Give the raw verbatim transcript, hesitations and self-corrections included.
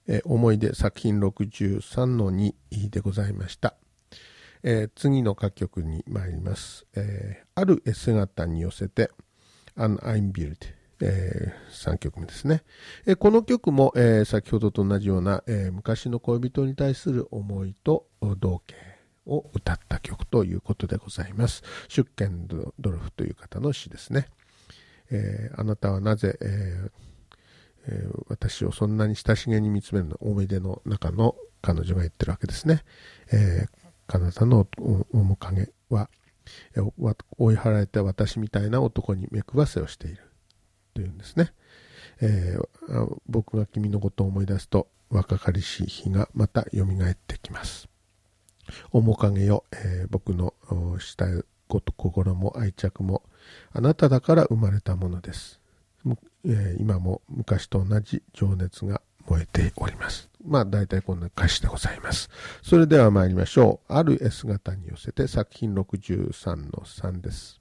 えー、思い出作品ろくじゅうさんのにでございました。えー、次の歌曲に参ります。えー、ある 絵姿に寄せて An I'm Built、えー、さんきょくめですね。えー、この曲も、えー、先ほどと同じような、えー、昔の恋人に対する思いと同型を歌った曲ということでございます。シュッケンドルフという方の詩ですね。えー、あなたはなぜ、えーえー、私をそんなに親しげに見つめるの、思い出の中の彼女が言ってるわけですね。えー、彼方の面影は追い払われた私みたいな男に目配せをしているというんですね。えー、僕が君のことを思い出すと若かりしい日がまた蘇ってきます。面影よ、えー、僕のしたいこと心も愛着もあなただから生まれたものです。えー、今も昔と同じ情熱が燃えております。まあ大体こんな歌詞でございます。それでは参りましょう。ある 絵姿に寄せて作品ろくじゅうさんのさんです。